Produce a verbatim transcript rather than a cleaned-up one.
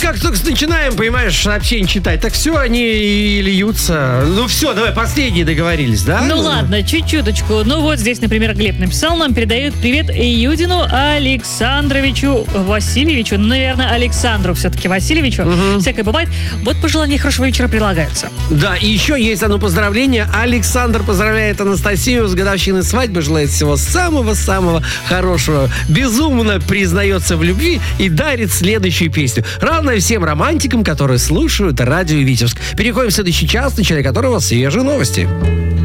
как только начинаем, понимаешь, сообщение читать, так все, они и льются. Ну все, давай, последние договорились, да? Ну ладно, чуть-чуточку. Ну вот здесь, например, Глеб написал нам, передает привет Юдину Александровичу Васильевичу. Ну, наверное, Александру все-таки Васильевичу. Угу. Всякое бывает. Вот пожелания хорошего вечера прилагаются. Да, и еще есть одно поздравление. Александр поздравляет Анастасию с годовщиной свадьбы, желает всего самого-самого хорошего. Безумно признается в любви и дарит следующую песню. Равно всем романтикам, которые слушают радио Витебск. Переходим в следующий час, в начале которого свежие новости.